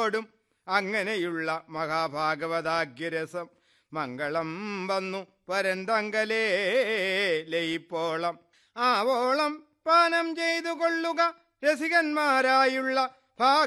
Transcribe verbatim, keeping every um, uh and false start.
ചിരിയോടും അങ്ങനെയുള്ള മഹാഭാഗവതാഗ്യരസം മംഗളം വന്നു പരന്തങ്കലേ ലയിപ്പോളം ആവോളം പാനം ചെയ്തു കൊള്ളുക രസികന്മാരായുള്ള ഭാഗ